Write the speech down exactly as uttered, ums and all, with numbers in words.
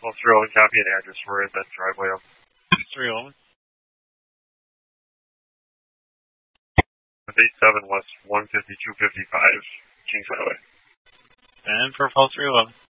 Well, three eleven, copy an address for that driveway up. three eleven. eight seven West one fifty-two fifty-five, Kings Highway. And for Paul three eleven.